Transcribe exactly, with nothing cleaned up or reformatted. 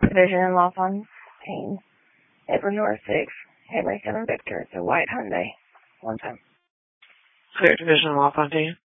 Division in LaFontaine. Edward North six. Henry seven Victor. It's a white Hyundai. One time. Clear Division in LaFontaine.